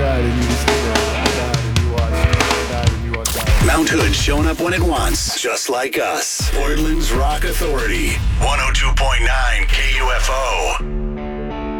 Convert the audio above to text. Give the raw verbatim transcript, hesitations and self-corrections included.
died and you just, you know, I died and you watched. I died and you watched. Mount Hood showing up when it wants, just like us. Portland's Rock Authority.